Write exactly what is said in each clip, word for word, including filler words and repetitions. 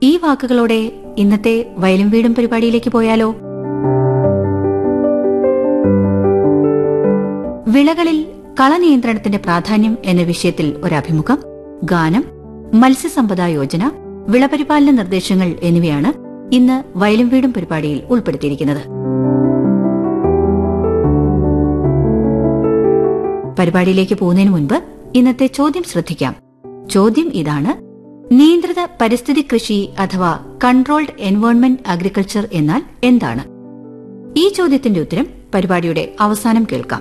ഈ വാക്കുകളോടെ ഇന്നത്തെ വയലും വീടും പരിപാടിയിലേക്ക് പോയാലോ? വിളകളിൽ കളനിയന്ത്രണത്തിന്റെ പ്രാധാന്യം എന്ന വിഷയത്തിൽ ഒരഭിമുഖം, ഗാനം, മത്സ്യസമ്പദാ യോജന, വിളപരിപാലന നിർദ്ദേശങ്ങൾ എന്നിവയാണ് ഇന്ന് വയലും വീടും പരിപാടിയിൽ ഉൾപ്പെടുത്തിയിരിക്കുന്നത്. പരിപാടിയിലേക്ക് പോകുന്നതിന് മുൻപ് ഇന്നത്തെ ചോദ്യം ശ്രദ്ധിക്കാം. ചോദ്യം ഇതാണ്: നിയന്ത്രിത പരിസ്ഥിതി കൃഷി അഥവാ കൺട്രോൾഡ് എൻവയോൺമെന്റ് അഗ്രികൾച്ചർ എന്നാൽ എന്താണ്? ഈ ചോദ്യത്തിന്റെ ഉത്തരം പരിപാടിയുടെ അവസാനം കേൾക്കാം.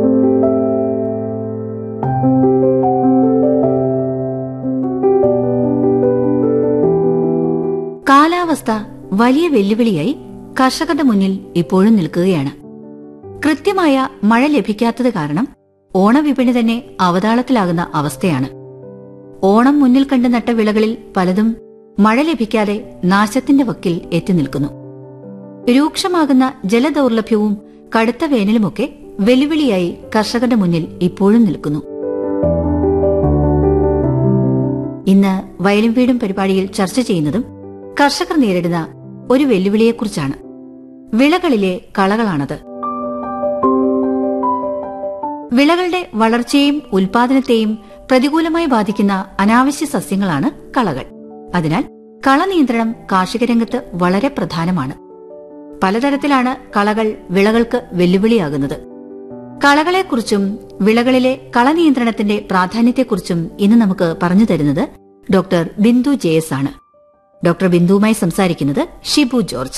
കാലാവസ്ഥ വലിയ വെല്ലുവിളിയായി കർഷകരുടെ മുന്നിൽ ഇപ്പോഴും നിൽക്കുകയാണ്. കൃത്യമായ മഴ ലഭിക്കാത്തത് കാരണം ഓണവിപണി തന്നെ അവതാളത്തിലാകുന്ന അവസ്ഥയാണ്. ഓണം മുന്നിൽ കണ്ട് നട്ട വിളകളിൽ പലതും മഴ ലഭിക്കാതെ നാശത്തിന്റെ വക്കിൽ എത്തി നിൽക്കുന്നു. രൂക്ഷമാകുന്ന ജലദൌർലഭ്യവും കടുത്ത വേനലുമൊക്കെ വെല്ലുവിളിയായി കർഷകരുടെ മുന്നിൽ ഇപ്പോഴും നിൽക്കുന്നു. ഇന്ന് വയലും വീടും പരിപാടിയിൽ ചർച്ച ചെയ്യുന്നതും കർഷകർ നേരിടുന്ന ഒരു വെല്ലുവിളിയെക്കുറിച്ചാണ്. വിളകളിലെ കളകളാണത്. വിളകളുടെ വളർച്ചയെയും ഉൽപാദനത്തെയും പ്രതികൂലമായി ബാധിക്കുന്ന അനാവശ്യ സസ്യങ്ങളാണ് കളകൾ. അതിനാൽ കളനിയന്ത്രണം കാർഷിക രംഗത്ത് വളരെ പ്രധാനമാണ്. പലതരത്തിലാണ് കളകൾ വിളകൾക്ക് വെല്ലുവിളിയാകുന്നത്. കളകളെക്കുറിച്ചും വിളകളിലെ കളനിയന്ത്രണത്തിന്റെ പ്രാധാന്യത്തെക്കുറിച്ചും ഇന്ന് നമുക്ക് പറഞ്ഞു തരുന്നത് ഡോക്ടർ ബിന്ദു ജെ എസ് ആണ്. ഡോക്ടർ ബിന്ദുവുമായി സംസാരിക്കുന്നത് ഷിബു ജോർജ്.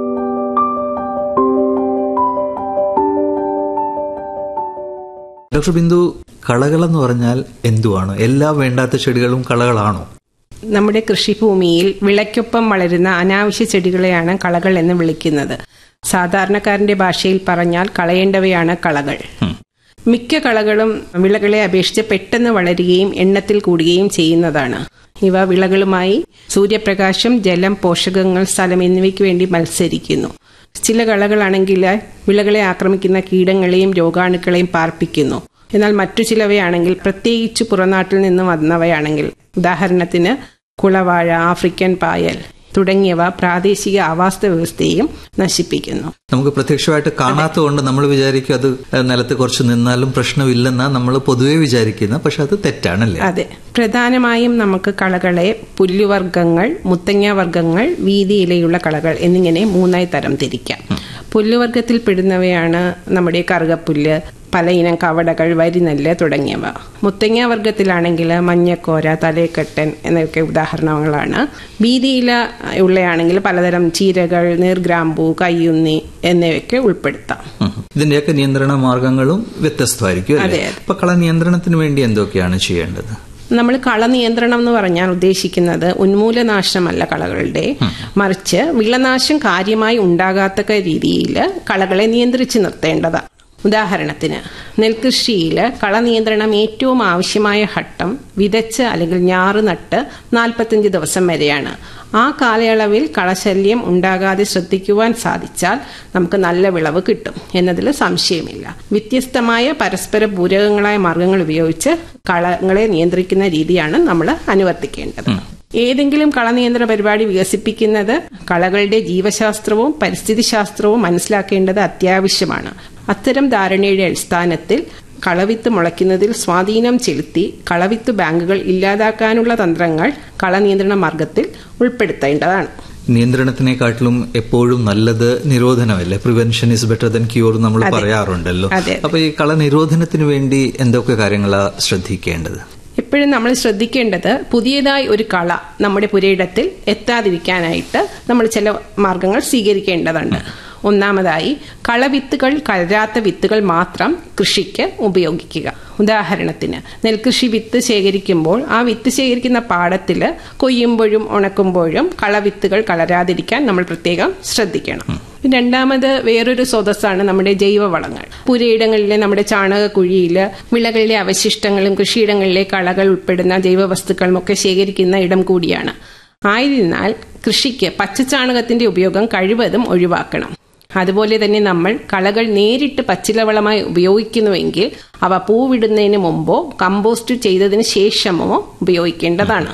ഡോക്ടർ ബിന്ദു, കളകളെന്ന് പറഞ്ഞാൽ എന്തുവാണ്? എല്ലാ വേണ്ടാത്ത ചെടികളും കളകളാണോ? നമ്മുടെ കൃഷിഭൂമിയിൽ വിളയ്ക്കൊപ്പം വളരുന്ന അനാവശ്യ ചെടികളെയാണ് കളകൾ എന്ന് വിളിക്കുന്നത്. സാധാരണക്കാരന്റെ ഭാഷയിൽ പറഞ്ഞാൽ കളയേണ്ടവയാണ് കളകൾ. മിക്ക കളകളും വിളകളെ അപേക്ഷിച്ച് പെട്ടെന്ന് വളരുകയും എണ്ണത്തിൽ കൂടുകയും ചെയ്യുന്നതാണ്. ഇവ വിളകളുമായി സൂര്യപ്രകാശം, ജലം, പോഷകങ്ങൾ, സ്ഥലം എന്നിവയ്ക്ക് വേണ്ടി മത്സരിക്കുന്നു. ചില കളകളാണെങ്കിൽ വിളകളെ ആക്രമിക്കുന്ന കീടങ്ങളെയും രോഗാണുക്കളെയും പാർപ്പിക്കുന്നു. എന്നാൽ മറ്റു ചിലവയാണെങ്കിൽ, പ്രത്യേകിച്ച് പുറനാട്ടിൽ നിന്ന് വന്നവയാണെങ്കിൽ, ഉദാഹരണത്തിന് കുളവാഴ, ആഫ്രിക്കൻ പായൽ തുടങ്ങിയവ പ്രാദേശിക ആവാസ വ്യവസ്ഥയെയും നശിപ്പിക്കുന്നു. നമുക്ക് പ്രത്യക്ഷമായിട്ട് കാണാത്തതുകൊണ്ട് നമ്മൾ വിചാരിക്കും അത് നിലത്ത് കുറച്ച് നിന്നാലും പ്രശ്നമില്ലെന്നാ നമ്മൾ പൊതുവെ വിചാരിക്കുന്നത്. പക്ഷെ അത് തെറ്റാണല്ലേ? അതെ. പ്രധാനമായും നമുക്ക് കളകളെ പുല്ലുവർഗ്ഗങ്ങൾ, മുത്തങ്ങാവർഗ്ഗങ്ങൾ, വീതിയിലയുള്ള കളകൾ എന്നിങ്ങനെ മൂന്നായി തരം തിരിക്കാം. പുല്ലുവർഗ്ഗത്തിൽ പെടുന്നവയാണ് നമ്മുടെ കറുകപ്പുല്ല്, പലയിനം കവടകൾ, വരിനെല്ല് തുടങ്ങിയവ. മുത്തങ്ങാവർഗ്ഗത്തിലാണെങ്കിൽ മഞ്ഞക്കോര, തലേക്കെട്ടൻ എന്നൊക്കെ ഉദാഹരണങ്ങളാണ്. വീതിയില ഉള്ളയാണെങ്കിൽ പലതരം ചീരകൾ, നീർഗ്രാമ്പൂ, കയ്യുന്നി എന്നിവയൊക്കെ ഉൾപ്പെടുത്താം. ഇതിന്റെയൊക്കെ നിയന്ത്രണ മാർഗങ്ങളും വ്യത്യസ്തമായിരിക്കും. അതെ. അപ്പൊ കള നിയന്ത്രണത്തിന് വേണ്ടി എന്തൊക്കെയാണ് ചെയ്യേണ്ടത്? നമ്മൾ കള നിയന്ത്രണം എന്ന് പറഞ്ഞാൽ ഉദ്ദേശിക്കുന്നത് ഉന്മൂലനാശമല്ല കളകളുടെ, മറിച്ച് വിളനാശം കാര്യമായി ഉണ്ടാകാത്ത രീതിയിൽ കളകളെ നിയന്ത്രിച്ചു നിർത്തേണ്ടതാണ്. ഉദാഹരണത്തിന് നെൽകൃഷിയിൽ കള നിയന്ത്രണം ഏറ്റവും ആവശ്യമായ ഘട്ടം വിതച്ച് അല്ലെങ്കിൽ ഞാറ് നട്ട് നാൽപ്പത്തഞ്ച് ദിവസം വരെയാണ്. ആ കാലയളവിൽ കളശല്യം ഉണ്ടാകാതെ ശ്രദ്ധിക്കുവാൻ സാധിച്ചാൽ നമുക്ക് നല്ല വിളവ് കിട്ടും എന്നതിൽ സംശയമില്ല. വ്യത്യസ്തമായ പരസ്പര പൂരകങ്ങളായ മാർഗങ്ങൾ ഉപയോഗിച്ച് കളകളെ നിയന്ത്രിക്കുന്ന രീതിയാണ് നമ്മൾ അനുവർത്തിക്കേണ്ടത്. ഏതെങ്കിലും കളനിയന്ത്രണ പരിപാടി വികസിപ്പിക്കുന്നത് കളകളുടെ ജീവശാസ്ത്രവും പരിസ്ഥിതി ശാസ്ത്രവും മനസ്സിലാക്കേണ്ടത് അത്യാവശ്യമാണ്. അത്തരം ധാരണയുടെ അടിസ്ഥാനത്തിൽ കളവിത്ത് മുളയ്ക്കുന്നതിൽ സ്വാധീനം ചെലുത്തി കളവിത്ത് ബാങ്കുകൾ ഇല്ലാതാക്കാനുള്ള തന്ത്രങ്ങൾ കളനിയന്ത്രണ മാർഗത്തിൽ ഉൾപ്പെടുത്തേണ്ടതാണ്. നിയന്ത്രണത്തിനെക്കാട്ടിലും എപ്പോഴും നല്ലത് നിരോധനമല്ലേ? Prevention is better than cure നമ്മൾ പറയാറുണ്ടല്ലോ. അപ്പൊ ഈ കള നിരോധനത്തിന് വേണ്ടി എന്തൊക്കെ കാര്യങ്ങളാണ് ശ്രദ്ധിക്കേണ്ടത്? എപ്പോഴും നമ്മൾ ശ്രദ്ധിക്കേണ്ടത് പുതിയതായി ഒരു കള നമ്മുടെ പുരയിടത്തിൽ എത്താതിരിക്കാനായിട്ട് നമ്മൾ ചില മാർഗങ്ങൾ സ്വീകരിക്കേണ്ടതുണ്ട്. ഒന്നാമതായി കളവിത്തുകൾ, കലരാത്ത വിത്തുകൾ മാത്രം കൃഷിക്ക് ഉപയോഗിക്കുക. ഉദാഹരണത്തിന് നെൽകൃഷി വിത്ത് ശേഖരിക്കുമ്പോൾ ആ വിത്ത് ശേഖരിക്കുന്ന പാടത്തിൽ കൊയ്യുമ്പോഴും ഉണക്കുമ്പോഴും കളവിത്തുകൾ കളരാതിരിക്കാൻ നമ്മൾ പ്രത്യേകം ശ്രദ്ധിക്കണം. രണ്ടാമത് വേറൊരു സ്രോതസ്സാണ് നമ്മുടെ ജൈവവളങ്ങൾ. പുരയിടങ്ങളിലെ നമ്മുടെ ചാണകക്കുഴിയിൽ വിളകളിലെ അവശിഷ്ടങ്ങളും കൃഷിയിടങ്ങളിലെ കളകൾ ഉൾപ്പെടുന്ന ജൈവവസ്തുക്കളും ഒക്കെ ശേഖരിക്കുന്ന ഇടം കൂടിയാണ്. ആയതിനാൽ കൃഷിക്ക് പച്ചച്ചാണകത്തിന്റെ ഉപയോഗം കഴിവതും ഒഴിവാക്കണം. അതുപോലെ തന്നെ നമ്മൾ കളകൾ നേരിട്ട് പച്ചിലവളമായി ഉപയോഗിക്കുന്നുവെങ്കിൽ അവ പൂവിടുന്നതിന് മുമ്പോ കമ്പോസ്റ്റ് ചെയ്തതിന് ശേഷമോ ഉപയോഗിക്കേണ്ടതാണ്.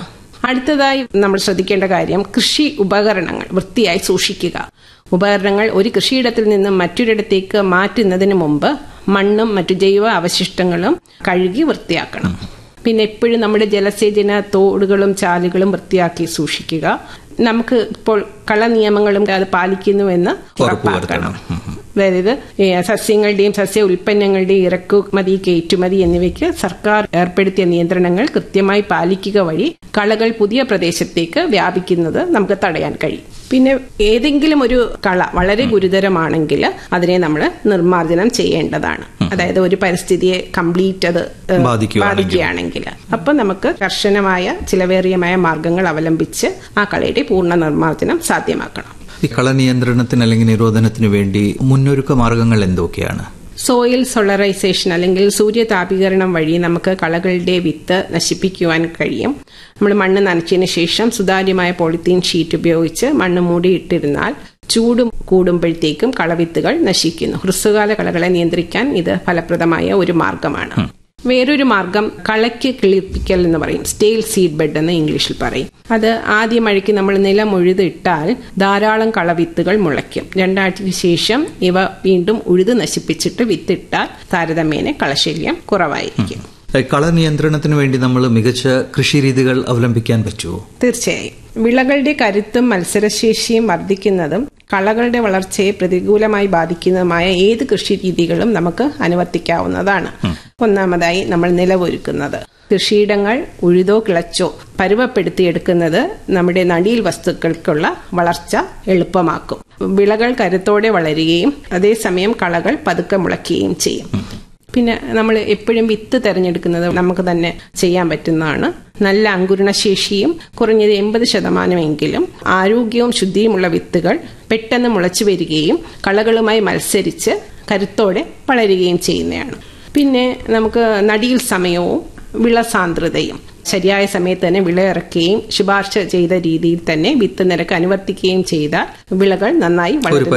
അടുത്തതായി നമ്മൾ ശ്രദ്ധിക്കേണ്ട കാര്യം കൃഷി ഉപകരണങ്ങൾ വൃത്തിയായി സൂക്ഷിക്കുക. ഉപകരണങ്ങൾ ഒരു കൃഷിയിടത്തിൽ നിന്നും മറ്റൊരിടത്തേക്ക് മാറ്റുന്നതിന് മുമ്പ് മണ്ണും മറ്റു ജൈവ അവശിഷ്ടങ്ങളും കഴുകി വൃത്തിയാക്കണം. പിന്നെ എപ്പോഴും നമ്മുടെ ജലസേചന തോടുകളും ചാലുകളും വൃത്തിയാക്കി സൂക്ഷിക്കുക. നമുക്ക് ഇപ്പോൾ കള നിയമങ്ങളും അത് പാലിക്കുന്നുവെന്ന് ഉറപ്പാക്കണം. അതായത് സസ്യങ്ങളുടെയും സസ്യ ഉൽപ്പന്നങ്ങളുടെയും ഇറക്കുമതി കയറ്റുമതി എന്നിവയ്ക്ക് സർക്കാർ ഏർപ്പെടുത്തിയ നിയന്ത്രണങ്ങൾ കൃത്യമായി പാലിക്കുക വഴി കളകൾ പുതിയ പ്രദേശത്തേക്ക് വ്യാപിക്കുന്നത് നമുക്ക് തടയാൻ കഴിയും. പിന്നെ ഏതെങ്കിലും ഒരു കള വളരെ ഗുരുതരമാണെങ്കിൽ അതിനെ നമ്മൾ നിർമ്മാർജ്ജനം ചെയ്യേണ്ടതാണ്. അതായത് ഒരു പരിസ്ഥിതിയെ കംപ്ലീറ്റ് അത് ബാധിക്കുകയാണെങ്കിൽ അപ്പൊ നമുക്ക് കർശനമായ ചിലവേറിയമായ മാർഗങ്ങൾ അവലംബിച്ച് ആ കളയുടെ പൂർണ്ണ നിർമ്മാർജ്ജനം സാധ്യമാക്കണം. ഈ കള നിയന്ത്രണത്തിന് അല്ലെങ്കിൽ നിരോധനത്തിന് വേണ്ടി മുന്നൊരുക്ക മാർഗങ്ങൾ എന്തൊക്കെയാണ്? സോയിൽ സോളറൈസേഷൻ അല്ലെങ്കിൽ സൂര്യതാപീകരണം വഴി നമുക്ക് കളകളുടെ വിത്ത് നശിപ്പിക്കുവാൻ കഴിയും. നമ്മൾ മണ്ണ് നനച്ചതിന് ശേഷം സുതാര്യമായ പോളിത്തീൻ ഷീറ്റ് ഉപയോഗിച്ച് മണ്ണ് മൂടിയിട്ടിരുന്നാൽ ചൂട് കൂടുമ്പോഴത്തേക്കും കളവിത്തുകൾ നശിക്കുന്നു. ഹ്രസ്വകാല കളകളെ നിയന്ത്രിക്കാൻ ഇത് ഫലപ്രദമായ ഒരു മാർഗമാണ്. വേറൊരു മാർഗം കളയ്ക്ക് കിളിപ്പിക്കൽ എന്ന് പറയും. സ്റ്റെയിൽ സീഡ് ബെഡ് എന്ന് ഇംഗ്ലീഷിൽ പറയും. അത് ആദ്യ മഴയ്ക്ക് നമ്മൾ നിലം ഉഴുതിട്ടാൽ ധാരാളം കളവിത്തുകൾ മുളയ്ക്കും. രണ്ടാഴ്ചയ്ക്ക് ശേഷം ഇവ വീണ്ടും ഉഴുത് നശിപ്പിച്ചിട്ട് വിത്തിട്ടാൽ താരതമ്യേന കളശല്യം കുറവായിരിക്കും. കള നിയന്ത്രണത്തിന് വേണ്ടി നമ്മൾ മികച്ച കൃഷിരീതികൾ അവലംബിക്കാൻ പറ്റുമോ? തീർച്ചയായും. വിളകളുടെ കരുത്തും മത്സരശേഷിയും വർദ്ധിക്കുന്നതും കളകളുടെ വളർച്ചയെ പ്രതികൂലമായി ബാധിക്കുന്നതുമായ ഏത് കൃഷി രീതികളും നമുക്ക് അനുവർത്തിക്കാവുന്നതാണ്. ഒന്നാമതായി നമ്മൾ നിലമൊരുക്കുന്നത്. കൃഷിയിടങ്ങൾ ഉഴുതോ കിളച്ചോ പരുവപ്പെടുത്തിയെടുക്കുന്നത് നമ്മുടെ നടീൽ വസ്തുക്കൾക്കുള്ള വളർച്ച എളുപ്പമാക്കും. വിളകൾ കരുത്തോടെ വളരുകയും അതേസമയം കളകൾ പതുക്കെ മുളയ്ക്കുകയും ചെയ്യും. പിന്നെ നമ്മൾ എപ്പോഴും വിത്ത് തിരഞ്ഞെടുക്കുന്നത് നമുക്ക് തന്നെ ചെയ്യാൻ പറ്റുന്നതാണ്. നല്ല അങ്കുരണശേഷിയും കുറഞ്ഞത് എൺപത് ശതമാനമെങ്കിലും ആരോഗ്യവും ശുദ്ധിയുമുള്ള വിത്തുകൾ പെട്ടെന്ന് മുളച്ചു വരികയും കളകളുമായി മത്സരിച്ച് കരുത്തോടെ വളരുകയും ചെയ്യുന്നതാണ്. പിന്നെ നമുക്ക് നടീൽ സമയവും വിള സാന്ദ്രതയും ശരിയായ സമയത്ത് തന്നെ വിള ഇറക്കുകയും ശുപാർശ ചെയ്ത രീതിയിൽ തന്നെ വിത്ത് നിരക്ക് അനുവർത്തിക്കുകയും ചെയ്താൽ വിളകൾ നന്നായി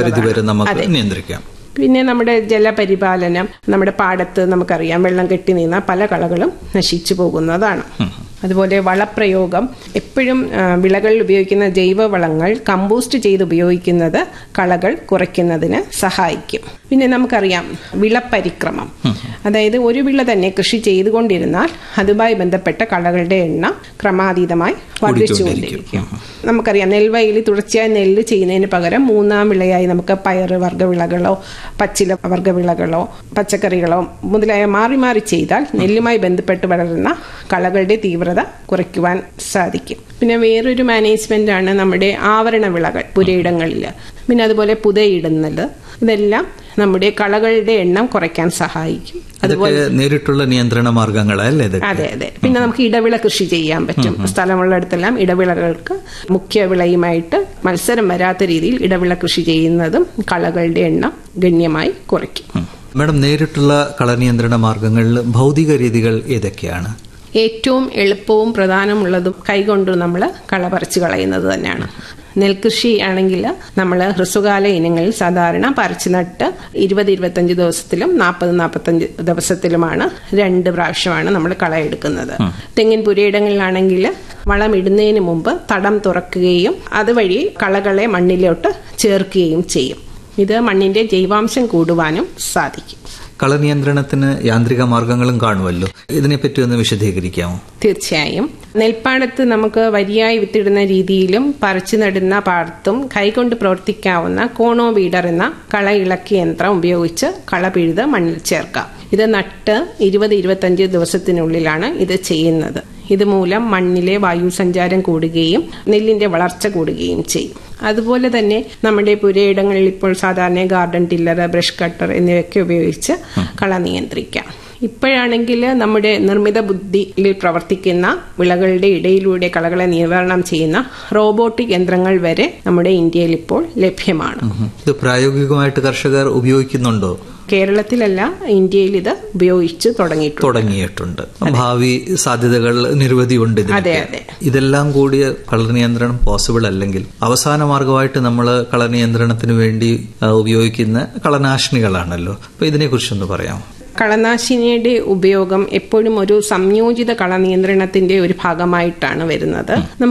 വളരുന്നതാണ്. പിന്നെ നമ്മുടെ ജലപരിപാലനം, നമ്മുടെ പാടത്ത് നമുക്കറിയാം വെള്ളം കെട്ടി നിന്ന പല കളകളും നശിച്ചു പോകുന്നതാണ്. അതുപോലെ വളപ്രയോഗം, എപ്പോഴും വിളകളിൽ ഉപയോഗിക്കുന്ന ജൈവവളങ്ങൾ കമ്പോസ്റ്റ് ചെയ്ത് ഉപയോഗിക്കുന്നത് കളകൾ കുറയ്ക്കുന്നതിന് സഹായിക്കും. പിന്നെ നമുക്കറിയാം വിളപരിക്രമം, അതായത് ഒരു വിള തന്നെ കൃഷി ചെയ്തുകൊണ്ടിരുന്നാൽ അതുമായി ബന്ധപ്പെട്ട കളകളുടെ എണ്ണം ക്രമാതീതമായി വർദ്ധിച്ചുകൊണ്ടിരിക്കും. നമുക്കറിയാം നെൽവയലിൽ തുടർച്ചയായി നെല്ല് ചെയ്യുന്നതിന് പകരം മൂന്നാം വിളയായി നമുക്ക് പയറ് വർഗ്ഗവിളകളോ പച്ചില വർഗ്ഗവിളകളോ പച്ചക്കറികളോ മുതലായ മാറി മാറി ചെയ്താൽ നെല്ലുമായി ബന്ധപ്പെട്ട് വളരുന്ന കളകളുടെ തീവ്രത കുറയ്ക്കുവാൻ സാധിക്കും. പിന്നെ വേറൊരു മാനേജ്മെന്റ് ആണ് നമ്മുടെ ആവരണ വിളകൾ പുരയിടങ്ങളിൽ. പിന്നെ അതുപോലെ പുതയിടുന്നത്, ഇതെല്ലാം നമ്മുടെ കളകളുടെ എണ്ണം കുറയ്ക്കാൻ സഹായിക്കും. അതുപോലെ നേരിട്ടുള്ള നിയന്ത്രണ മാർഗങ്ങളല്ലേ? അതെ അതെ. പിന്നെ നമുക്ക് ഇടവിള കൃഷി ചെയ്യാൻ പറ്റും. സ്ഥലമുള്ളിടത്തെല്ലാം ഇടവിളകൾക്ക് മുഖ്യ വിളയുമായിട്ട് മത്സരം വരാത്ത രീതിയിൽ ഇടവിള കൃഷി ചെയ്യുന്നതും കളകളുടെ എണ്ണം ഗണ്യമായി കുറയ്ക്കും. മാഡം, നേരിട്ടുള്ള കള നിയന്ത്രണ മാർഗങ്ങളിൽ ഭൗതിക രീതികൾ ഏതൊക്കെയാണ്? ഏറ്റവും എളുപ്പവും പ്രധാനമുള്ളതും കൈകൊണ്ട് നമ്മൾ കള പറിച്ചു കളയുന്നത് തന്നെയാണ്. നെൽകൃഷി ആണെങ്കിൽ നമ്മൾ ഹ്രസ്വകാല ഇനങ്ങളിൽ സാധാരണ പറിച്ചു നട്ട് ഇരുപത് ഇരുപത്തഞ്ച് ദിവസത്തിലും നാൽപ്പത് നാൽപ്പത്തഞ്ച് ദിവസത്തിലുമാണ് രണ്ട് പ്രാവശ്യമാണ് നമ്മൾ കളയെടുക്കുന്നത്. തെങ്ങിൻ പുരയിടങ്ങളിലാണെങ്കിൽ വളം ഇടുന്നതിന് മുമ്പ് തടം തുറക്കുകയും അതുവഴി കളകളെ മണ്ണിലോട്ട് ചേർക്കുകയും ചെയ്യും. ഇത് മണ്ണിന്റെ ജൈവാംശം കൂടുവാനും സാധിക്കും. കള നിയന്ത്രണത്തിന് യാന്ത്രിക മാർഗങ്ങളും കാണുമല്ലോ, ഇതിനെപ്പറ്റി ഒന്ന് വിശദീകരിക്കാമോ? തീർച്ചയായും. നെൽപ്പാടത്ത് നമുക്ക് വരിയായി വിത്തിടുന്ന രീതിയിലും പറിച്ചു നടുന്ന പാടത്തും കൈകൊണ്ട് പ്രവർത്തിക്കാവുന്ന കോണോ വീഡർ എന്ന കള ഇളക്കി യന്ത്രം ഉപയോഗിച്ച് കള പിഴുത് മണ്ണിൽ ചേർക്കാം. ഇത് നട്ട് ഇരുപത് ഇരുപത്തഞ്ച് ദിവസത്തിനുള്ളിലാണ് ഇത് ചെയ്യുന്നത്. ഇതുമൂലം മണ്ണിലെ വായു സഞ്ചാരം കൂടുകയും നെല്ലിന്റെ വളർച്ച കൂടുകയും ചെയ്യും. അതുപോലെ തന്നെ നമ്മുടെ പുരയിടങ്ങളിൽ ഇപ്പോൾ സാധാരണ ഗാർഡൻ ടില്ലർ, ബ്രഷ് കട്ടർ എന്നിവയൊക്കെ ഉപയോഗിച്ച് കള നിയന്ത്രിക്കാം. ഇപ്പോഴാണെങ്കിൽ നമ്മുടെ നിർമ്മിത ബുദ്ധിയിൽ പ്രവർത്തിക്കുന്ന വിളകളുടെ ഇടയിലൂടെ കളകളെ നിവാരണം ചെയ്യുന്ന റോബോട്ടിക് യന്ത്രങ്ങൾ വരെ നമ്മുടെ ഇന്ത്യയിൽ ഇപ്പോൾ ലഭ്യമാണ്. ഇത് പ്രായോഗികമായിട്ട് കർഷകർ ഉപയോഗിക്കുന്നുണ്ടോ? കേരളത്തിലല്ല, ഇന്ത്യയിൽ ഇത് ഉപയോഗിച്ച് തുടങ്ങിയിട്ടുണ്ട്. ഭാവി സാധ്യതകൾ നിരവധിയുണ്ട്. അതെ അതെ. ഇതെല്ലാം കൂടിയ കള നിയന്ത്രണം പോസിബിൾ അല്ലെങ്കിൽ അവസാന മാർഗമായിട്ട് നമ്മൾ കള നിയന്ത്രണത്തിന് വേണ്ടി ഉപയോഗിക്കുന്ന കളനാശിനികളാണല്ലോ. അപ്പൊ ഇതിനെ കുറിച്ചൊന്ന് പറയാമോ? കളനാശിനിയുടെ ഉപയോഗം എപ്പോഴും ഒരു സംയോജിത കള നിയന്ത്രണത്തിന്റെ ഒരു ഭാഗമായിട്ടാണ് വരുന്നത്.